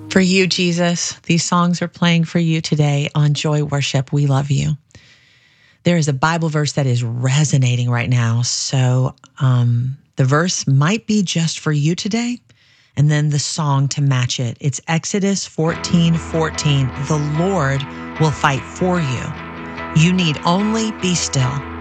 For you, Jesus, these songs are playing for you today on Joy Worship. We love you. There is a Bible verse that is resonating right now. So the verse might be just for you today, and then the song to match it. It's Exodus 14:14. The Lord will fight for you. You need only be still.